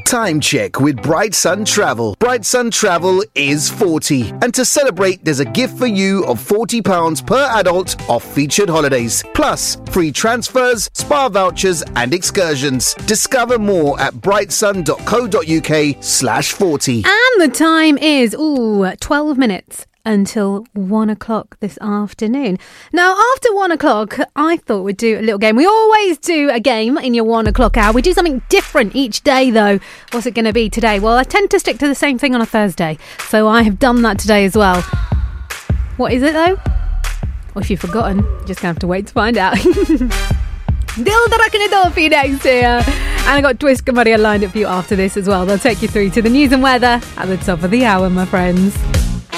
Time check with Bright Sun Travel. Bright Sun Travel is 40. And to celebrate, there's a gift for you of £40 per adult off featured holidays. Plus, free transfers, spa vouchers and excursions. Discover more at brightsun.co.uk/40. And the time is, 12 minutes until 1 o'clock this afternoon. Now, after 1 o'clock, I thought we'd do a little game. We always do a game in your 1 o'clock hour. We do something different each day, though. What's it going to be today? Well, I tend to stick to the same thing on a Thursday, so I have done that today as well. What is it, though? Well, if you've forgotten, you're just going to have to wait to find out. Dilda rocking it all for you next here. And I got Twiska Maria lined up for you after this as well. They'll take you through to the news and weather at the top of the hour, my friends.